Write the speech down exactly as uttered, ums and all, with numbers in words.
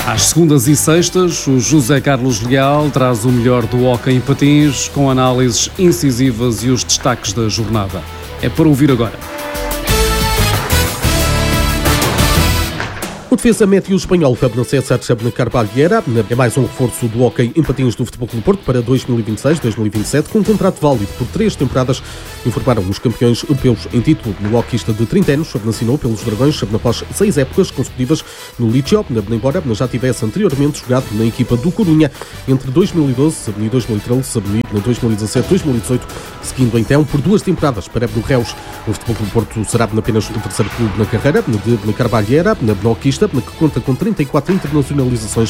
Às segundas e sextas, o José Carlos Leal traz o melhor do hóquei em patins, com análises incisivas e os destaques da jornada. É para ouvir agora. O defesa mete o espanhol Pablo César Carbalheira é mais um reforço do hóquei em patins do Futebol Clube do Porto para dois mil e vinte e seis dois mil e vinte e sete, com um contrato válido por três temporadas, informaram os campeões europeus em título. O hóqueista de trinta anos assinou pelos Dragões após seis épocas consecutivas no Liceo, embora já tivesse anteriormente jogado na equipa do Corunha entre dois mil e doze e dois mil e treze, dois mil e dezassete, dois mil e dezoito, seguindo então por duas temporadas para o Reus. O Futebol Clube do Porto será apenas o terceiro clube na carreira de Carbalheira, na hóqueista, que conta com trinta e quatro internacionalizações